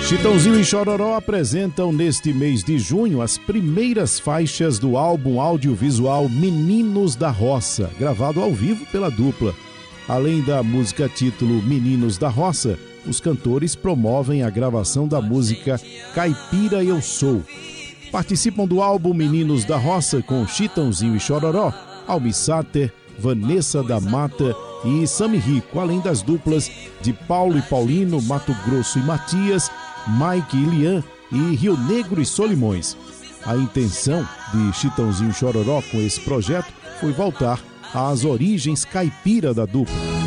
Chitãozinho e Chororó apresentam neste mês de junho as primeiras faixas do álbum audiovisual Meninos da Roça, gravado ao vivo pela dupla. Além da música título Meninos da Roça, os cantores promovem a gravação da música Caipira Eu Sou. Participam do álbum Meninos da Roça com Chitãozinho e Chororó, Almi Sater, Vanessa da Mata e Sami Rico, além das duplas de Paulo e Paulino, Mato Grosso e Matias, Mike e Lian e Rio Negro e Solimões. A intenção de Chitãozinho e Chororó com esse projeto foi voltar às origens caipira da dupla.